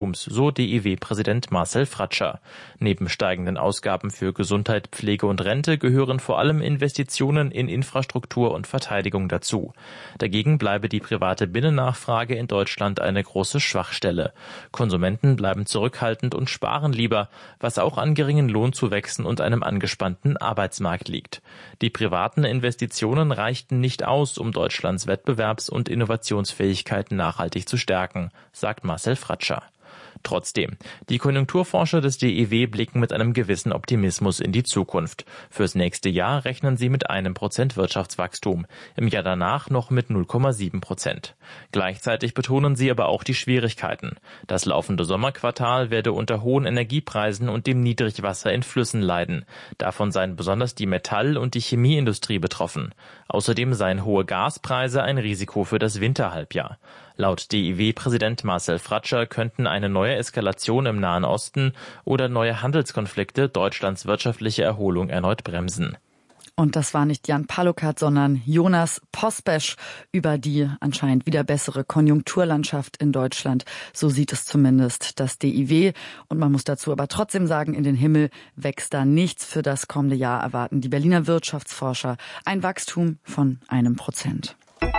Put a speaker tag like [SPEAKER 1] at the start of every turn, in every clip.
[SPEAKER 1] Wachstums, so DIW-Präsident Marcel Fratscher. Neben steigenden Ausgaben für Gesundheit, Pflege und Rente gehören vor allem Investitionen in Infrastruktur und Verteidigung dazu. Dagegen bleibe die private Binnennachfrage in Deutschland eine große Schwachstelle. Konsumenten bleiben zurückhaltend und sparen lieber, was auch an geringen Lohnzuwächsen und einem angespannten Arbeitsmarkt liegt. Die privaten Investitionen reichten nicht aus, um Deutschlands Wettbewerbs- und Innovationsfähigkeit nachhaltig zu stärken, sagt Marcel Fratscher. Trotzdem, die Konjunkturforscher des DIW blicken mit einem gewissen Optimismus in die Zukunft. Fürs nächste Jahr rechnen sie mit 1% Wirtschaftswachstum, im Jahr danach noch mit 0,7%. Gleichzeitig betonen sie aber auch die Schwierigkeiten. Das laufende Sommerquartal werde unter hohen Energiepreisen und dem Niedrigwasser in Flüssen leiden. Davon seien besonders die Metall- und die Chemieindustrie betroffen. Außerdem seien hohe Gaspreise ein Risiko für das Winterhalbjahr. Laut DIW-Präsident Marcel Fratscher könnten eine neue Eskalation im Nahen Osten oder neue Handelskonflikte Deutschlands wirtschaftliche Erholung erneut bremsen.
[SPEAKER 2] Und das war nicht Jan Palukat, sondern Jonas Pospesch über die anscheinend wieder bessere Konjunkturlandschaft in Deutschland. So sieht es zumindest das DIW. Und man muss dazu aber trotzdem sagen, in den Himmel wächst da nichts. Für das kommende Jahr erwarten die Berliner Wirtschaftsforscher ein Wachstum von 1%.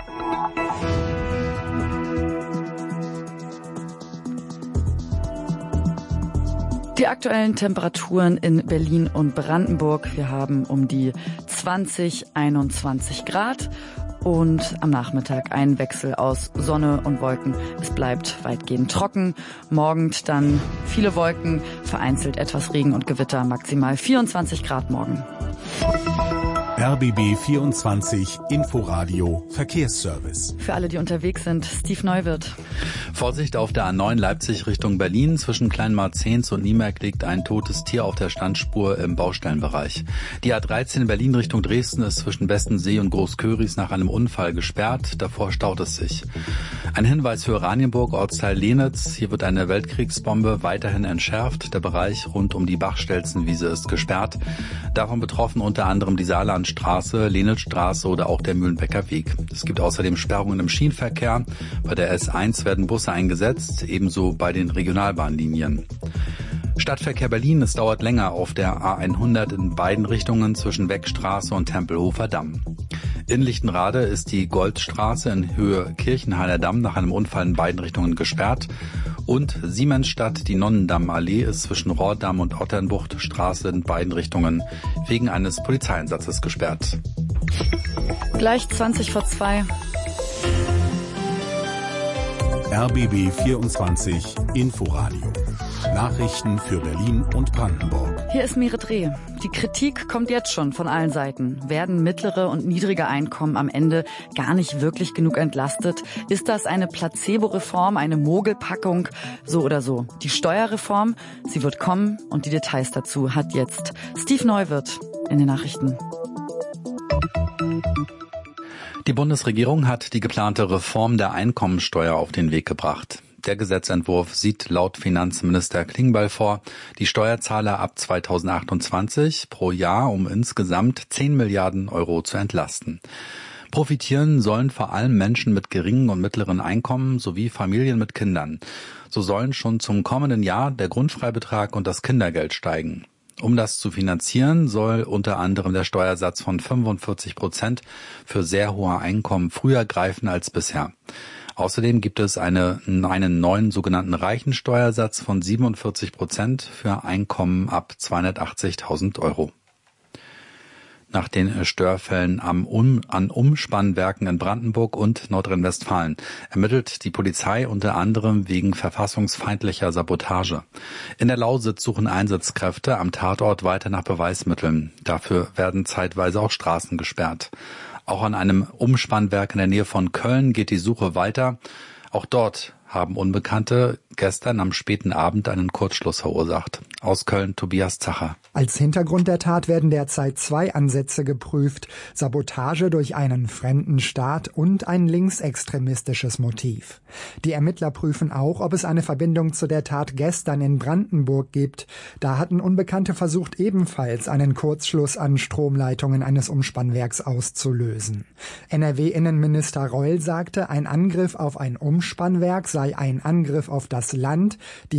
[SPEAKER 2] Die aktuellen Temperaturen in Berlin und Brandenburg. Wir haben um die 21 Grad und am Nachmittag ein Wechsel aus Sonne und Wolken. Es bleibt weitgehend trocken. Morgen dann viele Wolken, vereinzelt etwas Regen und Gewitter, maximal 24 Grad morgen.
[SPEAKER 3] RBB 24 Inforadio Verkehrsservice.
[SPEAKER 2] Für alle, die unterwegs sind, Steve Neuwirth.
[SPEAKER 4] Vorsicht auf der A9 Leipzig Richtung Berlin. Zwischen Kleinmarzehns und Niemerk liegt ein totes Tier auf der Standspur im Baustellenbereich. Die A13 Berlin Richtung Dresden ist zwischen Bestensee und Großköris nach einem Unfall gesperrt. Davor staut es sich. Ein Hinweis für Oranienburg, Ortsteil Lehnitz. Hier wird eine Weltkriegsbombe weiterhin entschärft. Der Bereich rund um die Bachstelzenwiese ist gesperrt. Davon betroffen unter anderem die Saarlandstraße, Lenitzstraße oder auch der Mühlenbecker Weg. Es gibt außerdem Sperrungen im Schienenverkehr. Bei der S1 werden Busse eingesetzt, ebenso bei den Regionalbahnlinien. Stadtverkehr Berlin, es dauert länger auf der A100 in beiden Richtungen zwischen Weckstraße und Tempelhofer Damm. In Lichtenrade ist die Goldstraße in Höhe Kirchenhainer Damm nach einem Unfall in beiden Richtungen gesperrt. Und Siemensstadt, die Nonnendammallee, ist zwischen Rohrdamm und Otternbuchtstraße in beiden Richtungen wegen eines Polizeieinsatzes gesperrt.
[SPEAKER 2] Gleich 2:20.
[SPEAKER 3] RBB 24 Inforadio. Nachrichten für Berlin und Brandenburg.
[SPEAKER 2] Hier ist Meret Reh. Die Kritik kommt jetzt schon von allen Seiten. Werden mittlere und niedrige Einkommen am Ende gar nicht wirklich genug entlastet? Ist das eine Placebo-Reform, eine Mogelpackung? So oder so. Die Steuerreform, sie wird kommen und die Details dazu hat jetzt Steve Neuwirth in den Nachrichten.
[SPEAKER 4] Die Bundesregierung hat die geplante Reform der Einkommensteuer auf den Weg gebracht. Der Gesetzentwurf sieht laut Finanzminister Klingbeil vor, die Steuerzahler ab 2028 pro Jahr um insgesamt 10 Milliarden Euro zu entlasten. Profitieren sollen vor allem Menschen mit geringen und mittleren Einkommen sowie Familien mit Kindern. So sollen schon zum kommenden Jahr der Grundfreibetrag und das Kindergeld steigen. Um das zu finanzieren, soll unter anderem der Steuersatz von 45% für sehr hohe Einkommen früher greifen als bisher. Außerdem gibt es einen neuen sogenannten Reichensteuersatz von 47% für Einkommen ab 280.000 Euro. Nach den Störfällen an Umspannwerken in Brandenburg und Nordrhein-Westfalen ermittelt die Polizei unter anderem wegen verfassungsfeindlicher Sabotage. In der Lausitz suchen Einsatzkräfte am Tatort weiter nach Beweismitteln. Dafür werden zeitweise auch Straßen gesperrt. Auch an einem Umspannwerk in der Nähe von Köln geht die Suche weiter. Auch dort haben Unbekannte gestern am späten Abend einen Kurzschluss verursacht. Aus Köln Tobias Zacher.
[SPEAKER 5] Als Hintergrund der Tat werden derzeit 2 Ansätze geprüft: Sabotage durch einen fremden Staat und ein linksextremistisches Motiv. Die Ermittler prüfen auch, ob es eine Verbindung zu der Tat gestern in Brandenburg gibt. Da hatten Unbekannte versucht, ebenfalls einen Kurzschluss an Stromleitungen eines Umspannwerks auszulösen. NRW-Innenminister Reul sagte, ein Angriff auf ein Umspannwerk sei ein Angriff auf das Land.